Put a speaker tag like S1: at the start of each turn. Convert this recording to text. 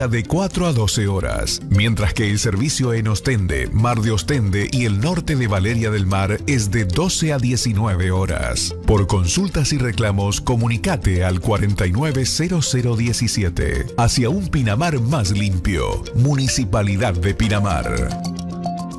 S1: de 4 a 12 horas, mientras que el servicio en Ostende, Mar de Ostende y el norte de Valeria del Mar es de 12 a 19 horas. Por consultas y reclamos, comunicate al 490017. Hacia un Pinamar más limpio. Municipalidad de Pinamar.